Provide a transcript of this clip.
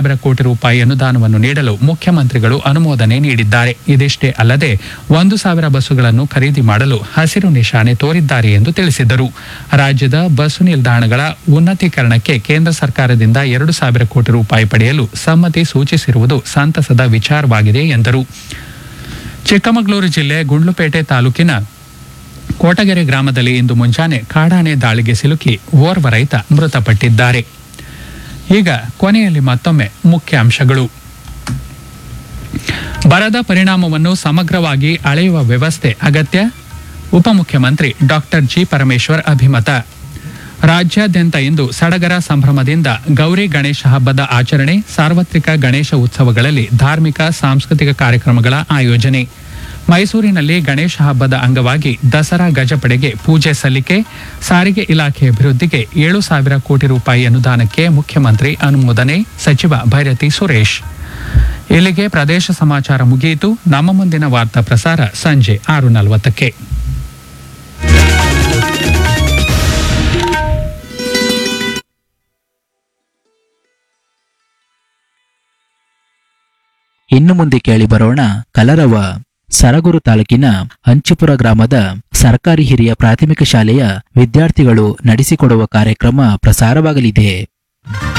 ಸಾವಿರ ಕೋಟಿ ರೂಪಾಯಿ ಅನುದಾನವನ್ನು ನೀಡಲು ಮುಖ್ಯಮಂತ್ರಿಗಳು ಅನುಮೋದನೆ ನೀಡಿದ್ದಾರೆ. ಇದಿಷ್ಟೇ ಅಲ್ಲದೆ 1,000 ಬಸ್ಸುಗಳನ್ನು ಖರೀದಿ ಮಾಡಲು ಹಸಿರು ನಿಶಾನೆ ತೋರಿದ್ದಾರೆ ಎಂದು ತಿಳಿಸಿದರು. ರಾಜ್ಯದ ಬಸ್ಸು ನಿಲ್ದಾಣಗಳ ಉನ್ನತೀಕರಣಕ್ಕೆ ಕೇಂದ್ರ ಸರ್ಕಾರದಿಂದ 2,000 ಕೋಟಿ ರೂಪಾಯಿ ಪಡೆಯಲು ಸಮ್ಮತಿ ಸೂಚಿಸಿರುವುದು ಸಂತಸದ ವಿಚಾರವಾಗಿದೆ ಎಂದರು. ಚಿಕ್ಕಮಗಳೂರು ಜಿಲ್ಲೆ ಗುಂಡ್ಲುಪೇಟೆ ತಾಲೂಕಿನ ಕೋಟಗೆರೆ ಗ್ರಾಮದಲ್ಲಿ ಇಂದು ಮುಂಜಾನೆ ಕಾಡಾನೆ ದಾಳಿಗೆ ಸಿಲುಕಿ ಓರ್ವ ರೈತ ಮೃತಪಟ್ಟಿದ್ದಾರೆ. ಈಗ ಕೊನೆಯಲ್ಲಿ ಮತ್ತೊಮ್ಮೆ ಮುಖ್ಯಾಂಶಗಳು. ಬರದ ಪರಿಣಾಮವನ್ನು ಸಮಗ್ರವಾಗಿ ಅಳೆಯುವ ವ್ಯವಸ್ಥೆ ಅಗತ್ಯ, ಉಪಮುಖ್ಯಮಂತ್ರಿ ಡಾಕ್ಟರ್ ಜಿ ಪರಮೇಶ್ವರ್ ಅಭಿಮತ. ರಾಜ್ಯಾದ್ಯಂತ ಇಂದು ಸಡಗರ ಸಂಭ್ರಮದಿಂದ ಗೌರಿ ಗಣೇಶ ಹಬ್ಬದ ಆಚರಣೆ, ಸಾರ್ವತ್ರಿಕ ಗಣೇಶ ಉತ್ಸವಗಳಲ್ಲಿ ಧಾರ್ಮಿಕ ಸಾಂಸ್ಕೃತಿಕ ಕಾರ್ಯಕ್ರಮಗಳ ಆಯೋಜನೆ. ಮೈಸೂರಿನಲ್ಲಿ ಗಣೇಶ ಹಬ್ಬದ ಅಂಗವಾಗಿ ದಸರಾ ಗಜಪಡೆಗೆ ಪೂಜೆ ಸಲ್ಲಿಕೆ, ಸಾರಿಗೆ ಇಲಾಖೆ ಅಭಿವೃದ್ಧಿಗೆ 7,000 ಕೋಟಿ ರೂಪಾಯಿ ಅನುದಾನಕ್ಕೆ ಮುಖ್ಯಮಂತ್ರಿ ಅನುಮೋದನೆ, ಸಚಿವ ಭೈರತಿ ಸುರೇಶ್. ಇಲ್ಲಿಗೆ ಪ್ರದೇಶ ಸಮಾಚಾರ ಮುಗಿಯಿತು. ನಮ್ಮ ಮುಂದಿನ ವಾರ್ತಾ ಪ್ರಸಾರ ಸಂಜೆ 6:40ಕ್ಕೆ. ಇನ್ನು ಮುಂದೆ ಕೇಳಿ ಬರೋಣ ಕಲರವ. ಸರಗೂರು ತಾಲೂಕಿನ ಹಂಚಿಪುರ ಗ್ರಾಮದ ಸರ್ಕಾರಿ ಹಿರಿಯ ಪ್ರಾಥಮಿಕ ಶಾಲೆಯ ವಿದ್ಯಾರ್ಥಿಗಳು ನಡೆಸಿಕೊಡುವ ಕಾರ್ಯಕ್ರಮ ಪ್ರಸಾರವಾಗಲಿದೆ.